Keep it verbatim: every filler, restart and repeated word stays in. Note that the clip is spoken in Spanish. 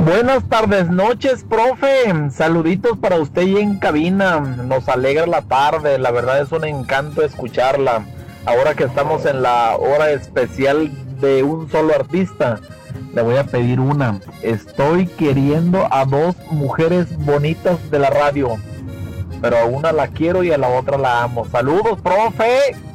Buenas tardes, noches, profe. Saluditos para usted y en cabina. Nos alegra la tarde, la verdad es un encanto escucharla. Ahora que estamos en la hora especial de un solo artista, le voy a pedir una. Estoy queriendo a dos mujeres bonitas de la radio, pero a una la quiero y a la otra la amo. Saludos, profe.